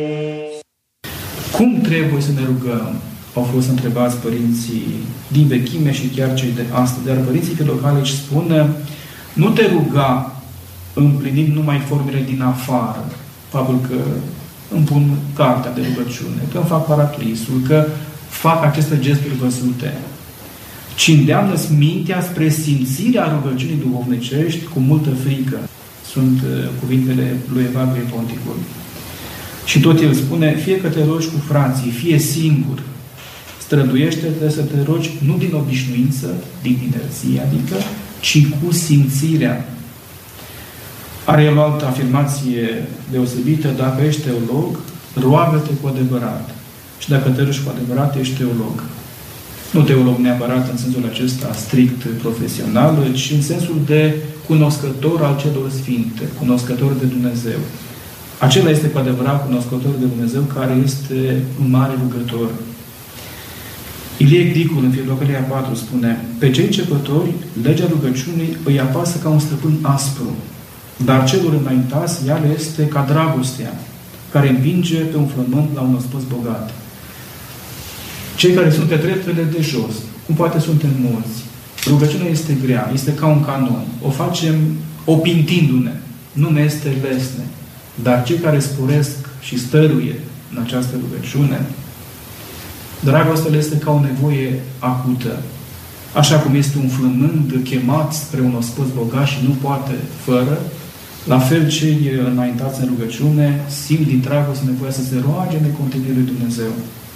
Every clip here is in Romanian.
Cum trebuie să ne rugăm? Au fost întrebați părinții din vechime și chiar cei de astăzi. Dar părinții filocalici spun: nu te ruga împlinind numai formele din afară. Faptul că îmi pun cartea de rugăciune, că îmi fac paraclisul, că fac aceste gesturi văzute, ci îndeamnă-ți mintea spre simțirea rugăciunii duhovnicești cu multă frică. Sunt cuvintele lui Evagrie Ponticul. Și tot el spune: fie că te rogi cu frații, fie singur, străduiește-te să te rogi nu din obișnuință, din inerție, adică, ci cu simțirea. Are el o altă afirmație deosebită: dacă ești teolog, roagă-te cu adevărat. Și dacă te rogi cu adevărat, ești teolog. Nu teolog neapărat în sensul acesta strict profesional, ci în sensul de cunoscător al celor sfinte, cunoscător de Dumnezeu. Acela este cu adevărat cunoscător de Dumnezeu, care este un mare rugător. Ilie Cdicul, în Filocalia 4, spune: pe cei începători, legea rugăciunii îi apasă ca un stăpân aspru, dar celor înaintați, ea le este ca dragostea, care împinge pe un flământ la un ospăț bogat. Cei care sunt pe treptele de jos, cum poate suntem mulți, rugăciunea este grea, este ca un canon. O facem opintindu-ne, nu ne este lesne. Dar cei care sporesc și stăruie în această rugăciune, dragostea este ca o nevoie acută. Așa cum este un flămând chemat spre un ospăț bogat și nu poate fără, la fel cei înaintați în rugăciune simt din dragoste nevoia să se roage necontenit lui Dumnezeu.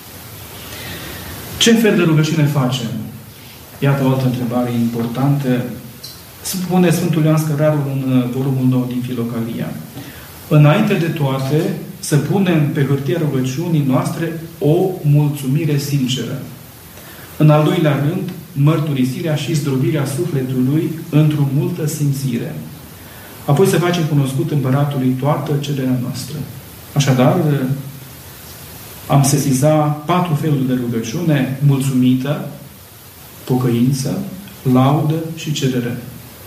Ce fel de rugăciune facem? Iată o altă întrebare importantă. Spune Sfântul Ioan Scărarul în volumul 9 din Filocalia: înainte de toate, să punem pe hârtia rugăciunii noastre o mulțumire sinceră. În al doilea rând, mărturisirea și zdrobirea sufletului într-o multă simțire. Apoi să facem cunoscut Împăratului toată cererea noastră. Așadar, am sesizat 4 feluri de rugăciune: mulțumită, pocăință, laudă și cerere.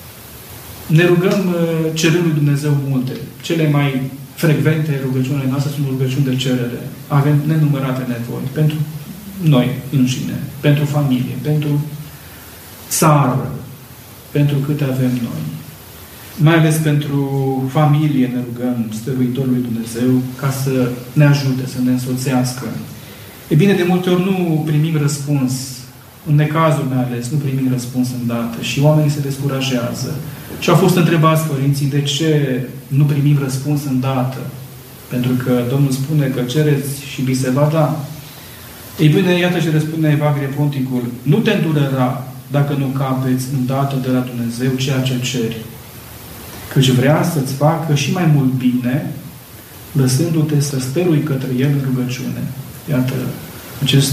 Ne rugăm cerând lui Dumnezeu multe. Cele mai frecvente rugăciunile noastre sunt rugăciuni de cerere. Avem nenumărate nevoi pentru noi înșine, pentru familie, pentru țară, pentru câte avem noi. Mai ales pentru familie ne rugăm stăruitorului Dumnezeu ca să ne ajute, să ne însoțească. E bine, de multe ori nu primim răspuns. În necazul mai ales, nu primim răspuns îndată și oamenii se descurajează. Și au fost întrebați părinții: de ce nu primim răspuns îndată? Pentru că Domnul spune că cereți și vi se va da. Ei bine, iată ce răspunde Evagrie Ponticul: nu te îndurera dacă nu capeți îndată de la Dumnezeu ceea ce ceri, căci vrea să-ți facă și mai mult bine, lăsându-te să stărui către El în rugăciune. Iată acest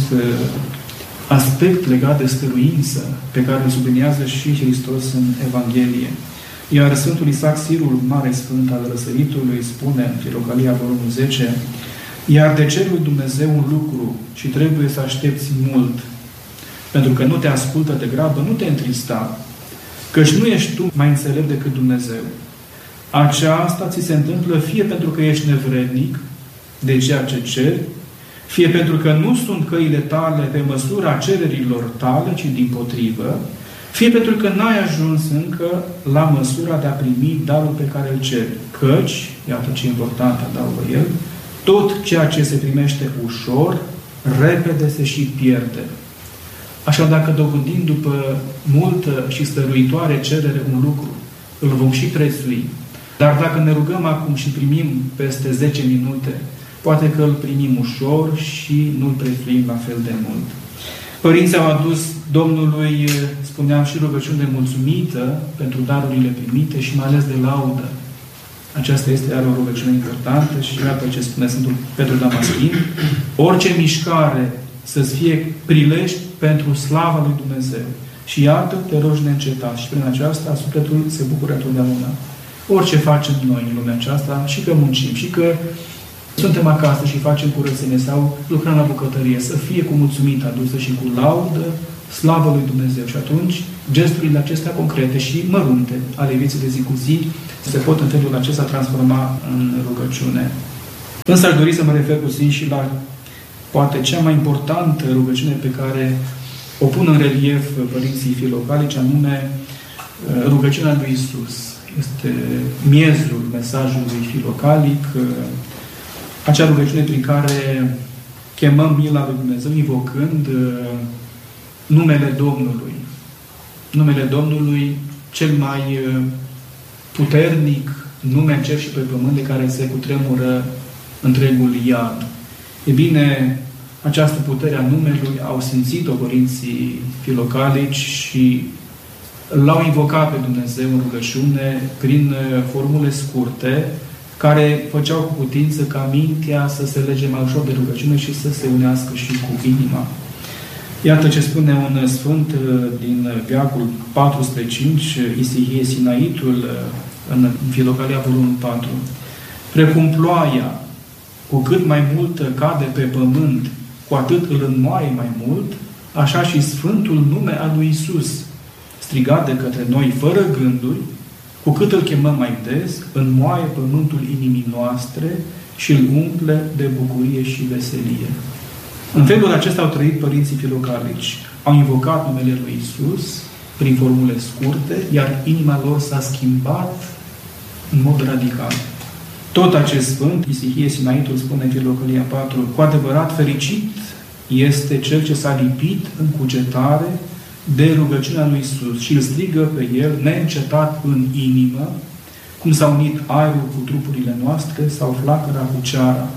aspect legat de stăruință pe care îl subliniază și Hristos în Evanghelie. Iar Sfântul Isaac Sirul, mare sfânt al răsăritului, spune în Filocalia, volumul 10: iar de cer lui Dumnezeu un lucru și trebuie să aștepți mult, pentru că nu te ascultă de grabă, nu te întrista, căci nu ești tu mai înțelept decât Dumnezeu. Aceasta ți se întâmplă fie pentru că ești nevrednic de ceea ce ceri, fie pentru că nu sunt căile tale pe măsura cererilor tale, ci dimpotrivă, fie pentru că n-ai ajuns încă la măsura de a primi darul pe care îl ceri. Căci, iată ce important adaugă el, tot ceea ce se primește ușor, repede se și pierde. Așa, dacă dobândim după multă și stăruitoare cerere un lucru, îl vom și prețui. Dar dacă ne rugăm acum și primim peste 10 minute, poate că îl primim ușor și nu îl prețuim la fel de mult. Părinții au adus Domnului, spuneam, și rugăciuni de mulțumită pentru darurile primite și mai ales de laudă. Aceasta este iar o rugăciune importantă și iată ce spune Sfântul Petru Damaschin: orice mișcare să-ți fie prilej pentru slava lui Dumnezeu. Și iată, te rogi neîncetat. Și prin aceasta sufletul se bucură întotdeauna. Orice facem noi în lumea aceasta, și că muncim, și că suntem acasă și facem curățenie sau lucrăm la bucătărie, să fie cu mulțumită adusă și cu laudă, slavă lui Dumnezeu. Și atunci, gesturile acestea concrete și mărunte ale vieții de zi cu zi se pot în felul acesta transforma în rugăciune. Însă aș dori să mă refer puțin și la poate cea mai importantă rugăciune pe care o pun în relief părinții filocalici, anume rugăciunea lui Iisus. Este miezul mesajului filocalic, acea rugăciune prin care chemăm mila lui Dumnezeu invocând numele Domnului. Numele Domnului cel mai puternic nume în cer și pe pământ de care se cutremură întregul iad. E bine, această putere a numelui au simțit-o părinții filocalici și l-au invocat pe Dumnezeu în rugăciune prin formule scurte care făceau cu putință ca mintea să se lege mai ușor de rugăciune și să se unească și cu inima. Iată ce spune un sfânt din veacul 405, Isihie Sinaitul, în Filocalia, volumul 4. Precum ploaia, cu cât mai mult cade pe pământ, cu atât îl înmoaie mai mult, așa și Sfântul nume al lui Iisus, strigat de către noi fără gânduri, cu cât îl chemăm mai des, înmoaie pământul inimii noastre și îl umple de bucurie și veselie. În felul acesta au trăit părinții filocalici. Au invocat numele lui Iisus prin formule scurte, iar inima lor s-a schimbat în mod radical. Tot acest sfânt, Isihie Sinaitul, spune în Filocalia 4, cu adevărat fericit este cel ce s-a lipit în cugetare de rugăciunea lui Iisus și îl strigă pe el neîncetat în inimă, cum s-a unit aerul cu trupurile noastre sau flacăra cu ceara.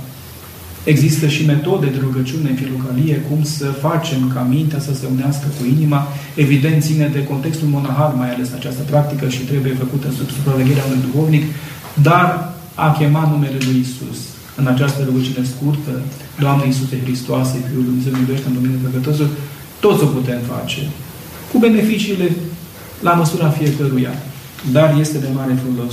Există și metode de rugăciune în filocalie, cum să facem ca mintea să se unească cu inima. Evident, ține de contextul monahal, mai ales această practică și trebuie făcută sub supravegherea unui duhovnic, dar a chema numele lui Iisus în această rugăciune scurtă, Doamne Iisuse Hristoase, Fiul lui Dumnezeu, iubește în domeniul păcătosul, toți o putem face, cu beneficiile la măsura fiecăruia, dar este de mare folos.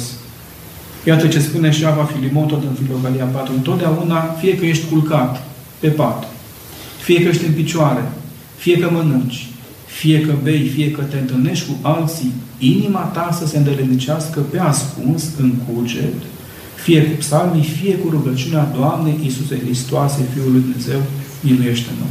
Iată ce spune și Ava Filimon tot în Filocalia 4. Întotdeauna, fie că ești culcat pe pat, fie că ești în picioare, fie că mănânci, fie că bei, fie că te întâlnești cu alții, inima ta să se îndeletnicească pe ascuns, în cuget, fie cu psalmii, fie cu rugăciunea Doamne Iisuse Hristoase, Fiul lui Dumnezeu, miluiește-mă.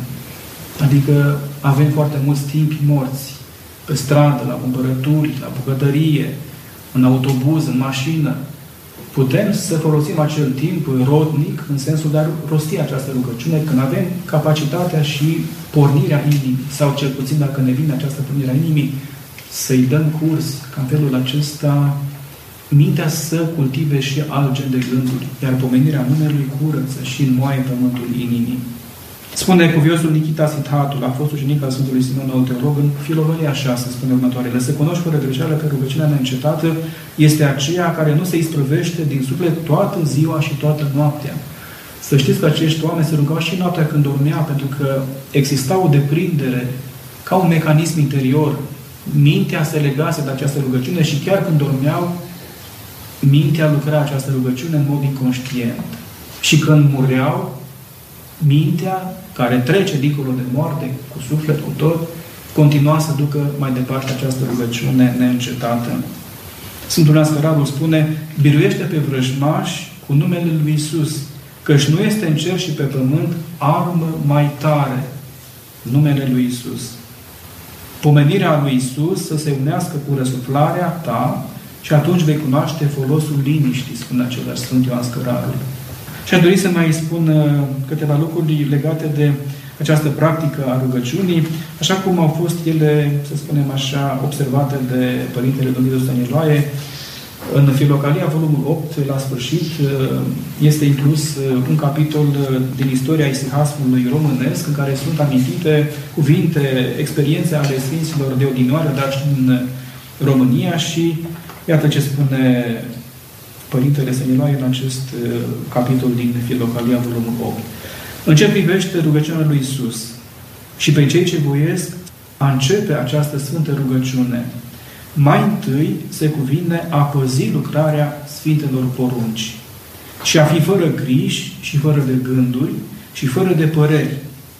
Adică avem foarte mulți timpi morți pe stradă, la cumpărături, la bucătărie, în autobuz, în mașină. Putem să folosim acel timp rodnic în sensul de a rosti această rugăciune când avem capacitatea și pornirea inimii, sau cel puțin dacă ne vine această pornire a inimii, să-i dăm curs, ca în felul acesta mintea să cultive și alt gen de gânduri, iar pomenirea numelui curăță și înmoaie pământul inimii. Spune cuviosul Nikita Sithatul, a fost ucenic al Sfântului Simeon al Teolog, în Filocalia 6, spune următoarele: să cunoști fără greșeală că rugăciunea neîncetată este aceea care nu se isprăvește din suflet toată ziua și toată noaptea. Să știți că acești oameni se rugau și noaptea când dormea, pentru că exista o deprindere, ca un mecanism interior. Mintea se legase de această rugăciune și chiar când dormeau, mintea lucra această rugăciune în mod inconștient. Și când mureau, mintea, care trece dincolo de moarte, cu suflet, cu tot, continua să ducă mai departe această rugăciune neîncetată. Sfântul Ioan Scăraru spune: biruiește pe vrăjmași cu numele lui Iisus, căci nu este în cer și pe pământ armă mai tare. Numele lui Iisus. Pomenirea lui Iisus să se unească cu răsuflarea ta și atunci vei cunoaște folosul liniștii, spune același Sfânt Ioan Scăraru. Și aș dori să mai spun câteva lucruri legate de această practică a rugăciunii, așa cum au fost ele, să spunem așa, observate de Părintele Dumitru Stăniloae. În Filocalia, volumul 8, la sfârșit, este inclus un capitol din istoria isihasmului românesc, în care sunt amintite cuvinte, experiențe ale Sfinților de odinioară, dar și în România, și iată ce spune Părintele Stăniloae în acest capitol din Filocalia, volumul 8. În ce privește rugăciunea lui Iisus și pe cei ce voiesc a începe această sfântă rugăciune, mai întâi se cuvine a păzi lucrarea Sfintelor porunci și a fi fără griji și fără de gânduri și fără de păreri.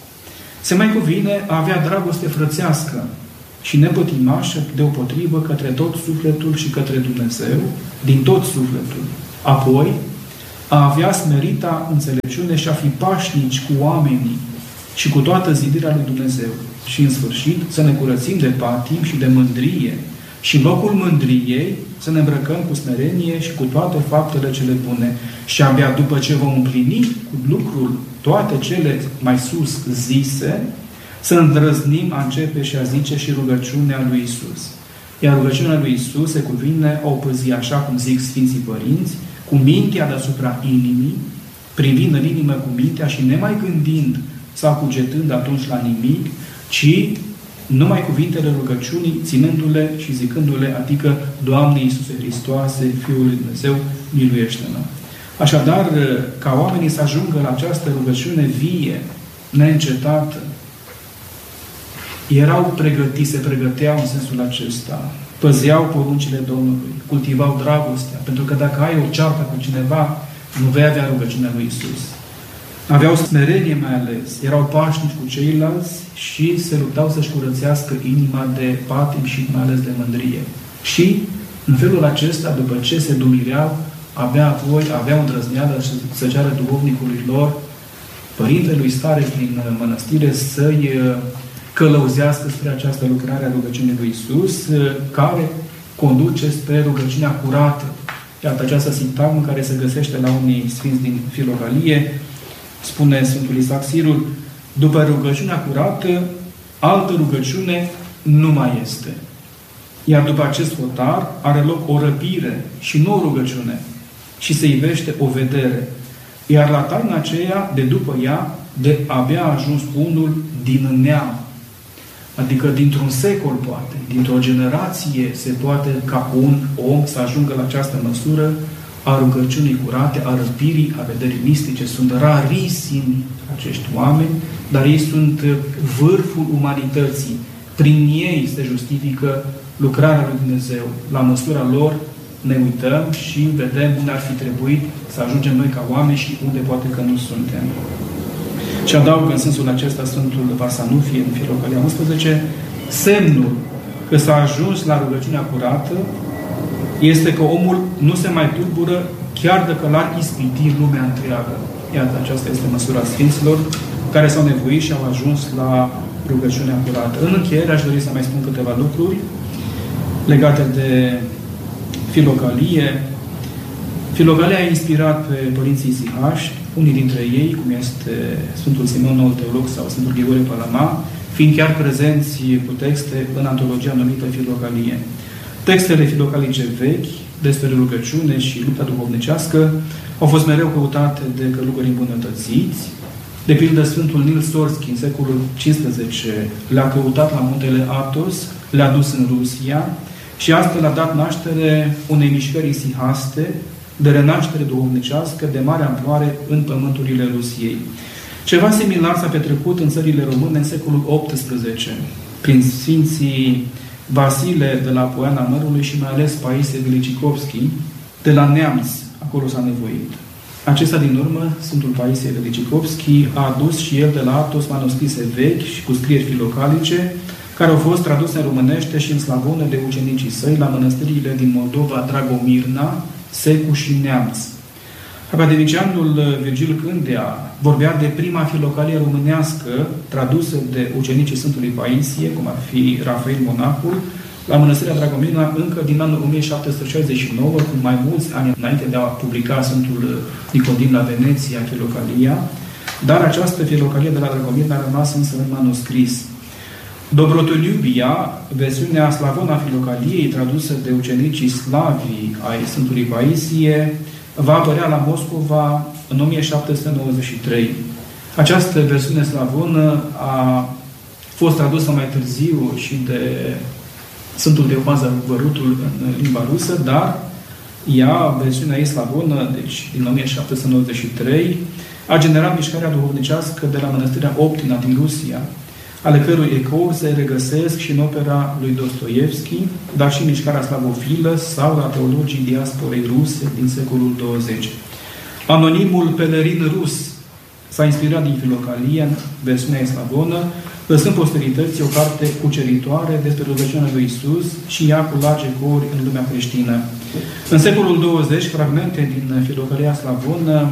Se mai cuvine a avea dragoste frățească și nepătimașă deopotrivă către tot sufletul și către Dumnezeu, din tot sufletul. Apoi, a avea smerita înțelepciune și a fi pașnici cu oamenii și cu toată zidirea lui Dumnezeu. Și în sfârșit să ne curățim de patim și de mândrie și în locul mândriei să ne îmbrăcăm cu smerenie și cu toate faptele cele bune. Și abia după ce vom împlini cu lucrul toate cele mai sus zise, să îndrăznim a începe și a zice și rugăciunea lui Iisus. Iar rugăciunea lui Iisus se cuvine o păzi, așa cum zic Sfinții Părinți, cu mintea deasupra inimii, privind în inimă cu mintea și nemai gândind sau cugetând atunci la nimic, ci numai cuvintele rugăciunii, ținându-le și zicându-le, adică Doamne Iisuse Hristoase, Fiul lui Dumnezeu, miluiește-ne. Așadar, ca oamenii să ajungă la această rugăciune vie, neîncetată, erau pregătiți, se pregăteau în sensul acesta, păzeau poruncile Domnului, cultivau dragostea, pentru că dacă ai o ceartă cu cineva, nu vei avea rugăciunea lui Iisus. Aveau smerenie mai ales, erau pașnici cu ceilalți și se luptau să-și curățească inima de patim și mai ales de mândrie. Și, în felul acesta, după ce se dumireau, abia apoi aveau îndrăzneală să ceară duhovnicului lor, părintelui stare prin mănăstire, să-i călăuzească spre această lucrare a rugăciunii lui Iisus, care conduce spre rugăciunea curată. Iată această sintagmă care se găsește la unii sfinți din Filocalie, spune Sfântul Isaac Sirul, după rugăciunea curată, altă rugăciune nu mai este. Iar după acest fotar are loc o răpire și nu o rugăciune, și se ivește o vedere. Iar la taina aceea, de după ea, de abia a ajuns unul din neam. Adică dintr-un secol poate, dintr-o generație se poate ca un om să ajungă la această măsură a rugăciunii curate, a răpirii, a vederii mistice. Sunt rarisimi acești oameni, dar ei sunt vârful umanității. Prin ei se justifică lucrarea lui Dumnezeu. La măsura lor ne uităm și vedem unde ar fi trebuit să ajungem noi ca oameni și unde poate că nu suntem. Și adaugă în sensul acesta Sfântul Varsanufie în Filocalia 11, semnul că s-a ajuns la rugăciunea curată este că omul nu se mai tulbură chiar dacă l-ar ispiti lumea întreagă. Iată, aceasta este măsura Sfinților care s-au nevoit și au ajuns la rugăciunea curată. În încheiere aș dori să mai spun câteva lucruri legate de Filocalie. Filocalia a inspirat pe părinții isihași, unii dintre ei, cum este Sfântul Simeon Noul Teolog sau Sfântul Gheorghe Palama, fiind chiar prezenți cu texte în antologia numită Filocalie. Textele filocalice vechi, despre rugăciune și lupta duhovnicească, au fost mereu căutate de călugări îmbunătățiți. De pildă, Sfântul Nil Sorski, în secolul XV, le-a căutat la muntele Athos, le-a dus în Rusia și astfel a dat naștere unei mișcări isihaste de renaștere duhovnicească de mare amploare în pământurile Rusiei. Ceva similar s-a petrecut în țările române în secolul XVIII, prin Sfinții Vasile de la Poiana Mărului și mai ales Paisie Velicicovski de la Neamț, acolo s-a nevoit. Acesta din urmă, Sfântul Paisie Velicicovski, a adus și el de la Athos manuscrise vechi și cu scrieri filocalice, care au fost traduse în românește și în slavonă de ucenicii săi la mănăstirile din Moldova, Dragomirna, Secu și Neamț. Academicianul Virgil Cândea vorbea de prima filocalie românească tradusă de ucenicii Sfântului Paisie, cum ar fi Rafael Monacul, la mănăstirea Dragomirna încă din anul 1769, cu mai mulți ani înainte de a publica Sfântul Nicodim la Veneția, Filocalia, dar această filocalie de la Dragomirna a rămas însă în manuscris. Dobrotoliubia, versiunea slavonă a Filocaliei, tradusă de ucenicii slavii ai Sfântului Paisie, va apărea la Moscova în 1793. Această versiune slavonă a fost tradusă mai târziu și de Sfântul Teopan Vărutul în limba rusă, dar ea, versiunea ei slavonă, deci din 1793, a generat mișcarea duhovnicească de la mănăstirea Optina din Rusia, ale cărui ecouri se regăsesc și în opera lui Dostoevski, dar și mișcarea slavofilă sau la teologii diasporei ruse din secolul 20. Anonimul pelerin rus s-a inspirat din Filocalia, versiunea slavonă, lăsând posterității o carte cuceritoare despre rugăciunea lui Iisus și ea cu largi ecouri în lumea creștină. În secolul 20, fragmente din Filocalia slavonă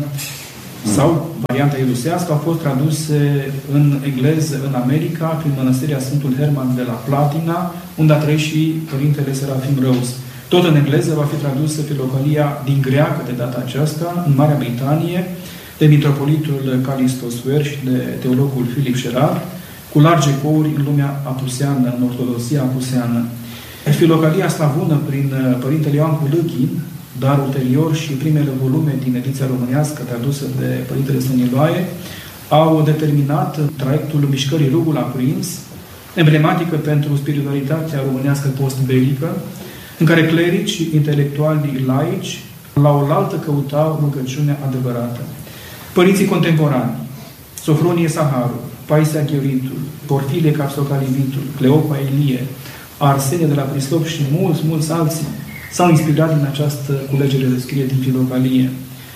sau varianta ilusească au fost traduse în engleză în America prin mănăstirea Sfântul Herman de la Platina, unde a trăit și Părintele Serafim Rose. Tot în engleză va fi tradusă Filocalia din greacă de data aceasta, în Marea Britanie, de mitropolitul Calistos Ware și de teologul Philip Sherard, cu largi ecouri în lumea apuseană, în ortodoxia apuseană. Filocalia slavonă prin Părintele Ioan Culâghin, dar ulterior și primele volume din ediția românească tradusă de Părintele Stăniloae, au determinat traiectul mișcării Rugul aprins, emblematică pentru spiritualitatea românească postbelică, în care clerici, intelectuali, laici, la oaltă căutau rugăciunea adevărată. Părinții contemporani, Sofronie Saharu, Paisia Gheoritul, Porfilie Capsocalivitul, Cleopa Ilie, Arsenie de la Prislop și mulți alții s-au inspirat din această culegere de scriere din Filocalie.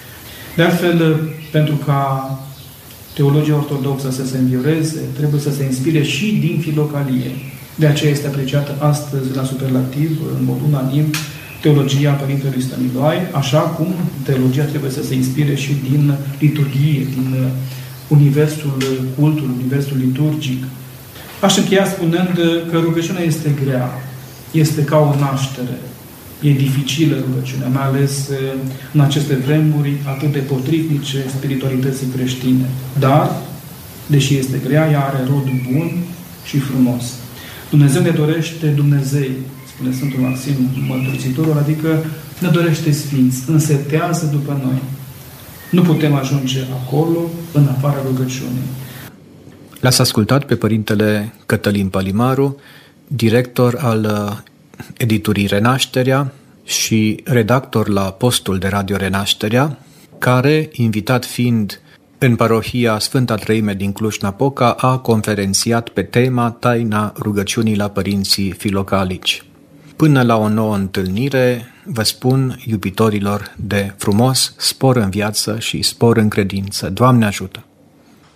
De altfel, pentru ca teologia ortodoxă să se învioreze, trebuie să se inspire și din Filocalie. De aceea este apreciată astăzi la superlativ, în mod unanim, teologia Părintelui Stăniloae, așa cum teologia trebuie să se inspire și din liturghie, din universul cultului, universul liturgic. Aș încheia spunând că rugăciunea este grea, este ca o naștere. E dificilă rugăciunea, mai ales în aceste vremuri atât de potrivnice spiritualității creștine. Dar, deși este grea, ea are rod bun și frumos. Dumnezeu ne dorește Dumnezei, spune Sfântul Maxim Mărturisitorul, adică ne dorește sfinți, însetează după noi. Nu putem ajunge acolo în afara rugăciunii. L-ați ascultat pe Părintele Cătălin Palimaru, director al editurii Renașterea și redactor la postul de Radio Renașterea, care, invitat fiind în parohia Sfânta Treime din Cluj-Napoca, a conferențiat pe tema Taina rugăciunii la părinții filocalici. Până la o nouă întâlnire, vă spun, iubitorilor de frumos, spor în viață și spor în credință. Doamne ajută!